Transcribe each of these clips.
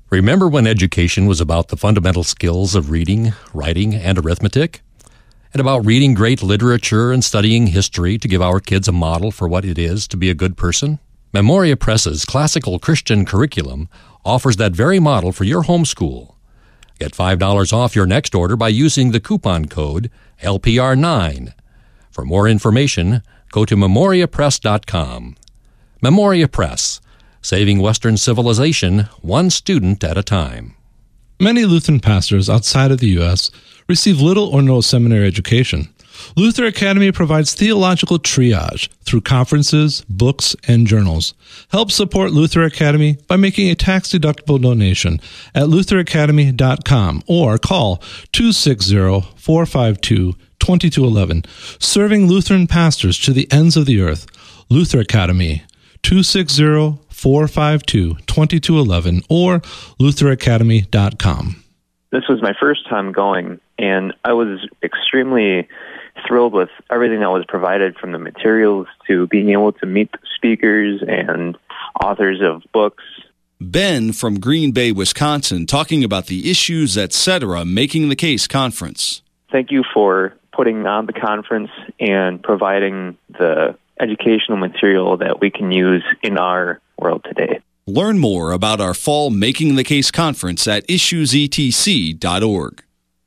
Remember when education was about the fundamental skills of reading, writing, and arithmetic? And about reading great literature and studying history to give our kids a model for what it is to be a good person? Memoria Press's classical Christian curriculum offers that very model for your homeschool. Get $5 off your next order by using the coupon code LPR9. For more information, go to memoriapress.com. Memoria Press, saving Western civilization one student at a time. Many Lutheran pastors outside of the U.S. receive little or no seminary education. Luther Academy provides theological triage through conferences, books, and journals. Help support Luther Academy by making a tax-deductible donation at lutheracademy.com or call 260-452-2211. Serving Lutheran pastors to the ends of the earth. Luther Academy, 260-452-2211 or lutheracademy.com. This was my first time going, and I was extremely thrilled with everything that was provided, from the materials to being able to meet the speakers and authors of books. Ben from Green Bay, Wisconsin, talking about the Issues, Etc. Making the Case conference. Thank you for putting on the conference and providing the educational material that we can use in our world today. Learn more about our fall Making the Case conference at issuesetc.org.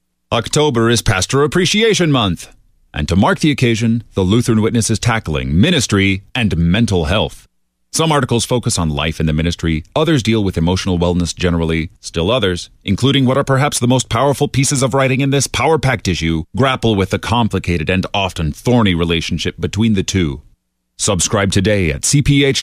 October is Pastor Appreciation Month. And to mark the occasion, the Lutheran Witness is tackling ministry and mental health. Some articles focus on life in the ministry, others deal with emotional wellness generally, still others, including what are perhaps the most powerful pieces of writing in this power-packed issue, grapple with the complicated and often thorny relationship between the two. Subscribe today at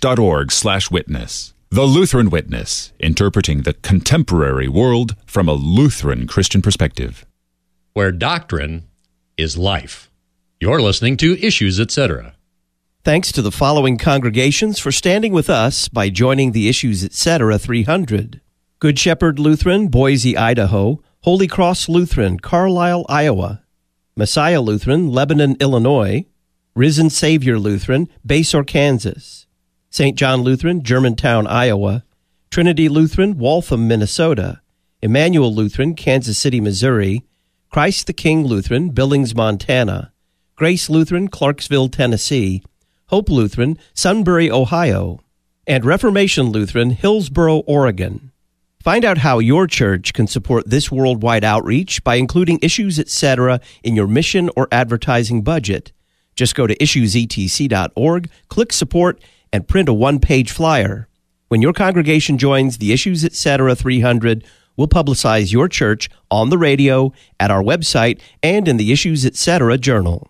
cph.org/witness. The Lutheran Witness, interpreting the contemporary world from a Lutheran Christian perspective. Where doctrine is life. You're listening to Issues, Etc. Thanks to the following congregations for standing with us by joining the Issues, Etc. 300. Good Shepherd Lutheran, Boise, Idaho. Holy Cross Lutheran, Carlisle, Iowa. Messiah Lutheran, Lebanon, Illinois. Risen Savior Lutheran, Basehor, Kansas. St. John Lutheran, Germantown, Iowa. Trinity Lutheran, Waltham, Minnesota. Emmanuel Lutheran, Kansas City, Missouri. Christ the King Lutheran, Billings, Montana. Grace Lutheran, Clarksville, Tennessee. Hope Lutheran, Sunbury, Ohio. And Reformation Lutheran, Hillsboro, Oregon. Find out how your church can support this worldwide outreach by including Issues, Etc. in your mission or advertising budget. Just go to issuesetc.org, click Support, and print a one-page flyer. When your congregation joins the Issues, Etc. 300, we'll publicize your church on the radio, at our website, and in the Issues, Etc. journal.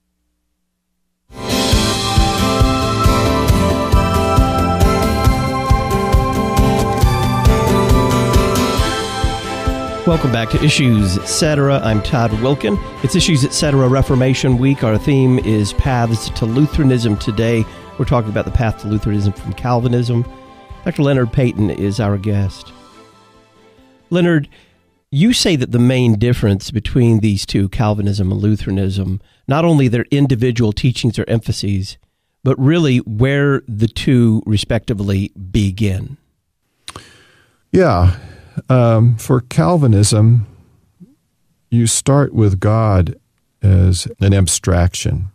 Welcome back to Issues, Etc. I'm Todd Wilkin. It's Issues, Etc. Reformation Week. Our theme is Paths to Lutheranism today. We're talking about the path to Lutheranism from Calvinism. Dr. Leonard Payton is our guest. Leonard, you say that the main difference between these two, Calvinism and Lutheranism, not only their individual teachings or emphases, but really where the two respectively begin. Yeah. For Calvinism, you start with God as an abstraction,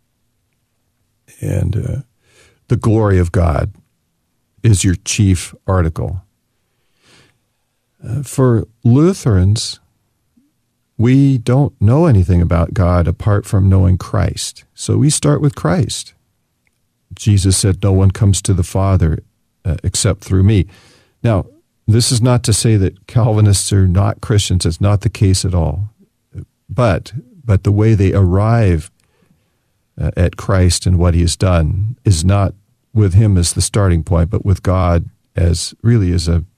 and the glory of God is your chief article. For Lutherans, we don't know anything about God apart from knowing Christ. So we start with Christ. Jesus said, "No one comes to the Father except through me." Now, this is not to say that Calvinists are not Christians. It's not the case at all. But the way they arrive at Christ and what he has done is not with him as the starting point, but with God as really as an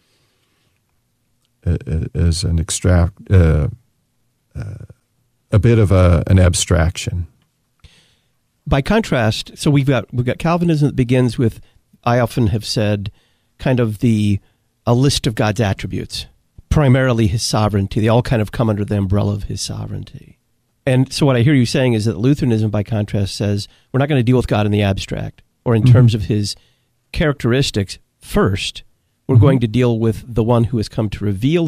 abstraction. By contrast, so we've got Calvinism that begins with, I often have said, kind of a list of God's attributes, primarily his sovereignty. They all kind of come under the umbrella of his sovereignty. And so what I hear you saying is that Lutheranism, by contrast, says we're not going to deal with God in the abstract or in terms of his characteristics first. We're going to deal with the one who has come to reveal